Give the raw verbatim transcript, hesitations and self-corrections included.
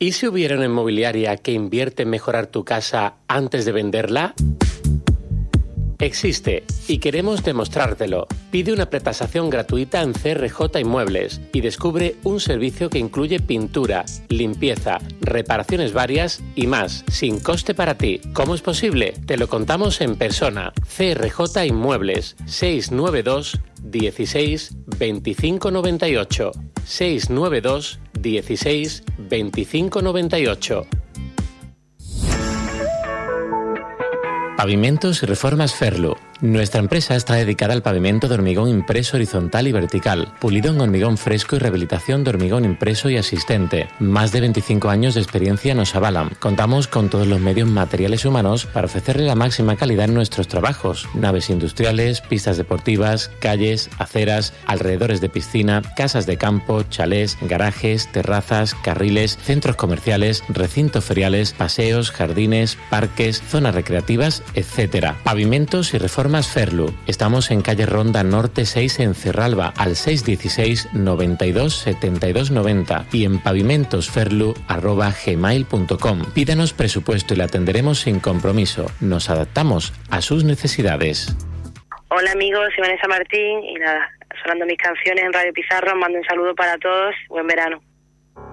¿Y si hubiera una inmobiliaria que invierte en mejorar tu casa antes de venderla? Existe y queremos demostrártelo. Pide una pretasación gratuita en C R J Inmuebles y descubre un servicio que incluye pintura, limpieza, reparaciones varias y más, sin coste para ti. ¿Cómo es posible? Te lo contamos en persona. C R J Inmuebles, seiscientos noventa y dos, dieciséis, veinticinco noventa y ocho. seiscientos noventa y dos, dieciséis, veinticinco noventa y ocho. Pavimentos y Reformas Ferlu. Nuestra empresa está dedicada al pavimento de hormigón impreso horizontal y vertical, pulido en hormigón fresco y rehabilitación de hormigón impreso y asistente. Más de veinticinco años de experiencia nos avalan. Contamos con todos los medios materiales y humanos para ofrecerle la máxima calidad en nuestros trabajos. Naves industriales, pistas deportivas, calles, aceras, alrededores de piscina, casas de campo, chalés, garajes, terrazas, carriles, centros comerciales, recintos feriales, paseos, jardines, parques, zonas recreativas, etcétera. Pavimentos y Reformas Ferlu. Estamos en calle Ronda Norte seis en Cerralba al seis dieciséis, noventa y dos, setenta y dos noventa y en pavimentosferlu arroba gmail punto com. Pídanos presupuesto y le atenderemos sin compromiso. Nos adaptamos a sus necesidades. Hola amigos, soy Vanessa Martín y nada, sonando mis canciones en Radio Pizarro, mando un saludo para todos, buen verano.